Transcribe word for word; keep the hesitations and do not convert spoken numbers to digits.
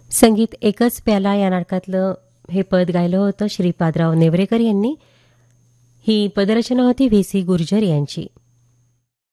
संगीत एकच प्याला या नाटकातलं हे पद गायलं होतं श्रीपादराव नेवरेकर यांनी. ही पदरचना होती व्ही सी गुर्जर यांची.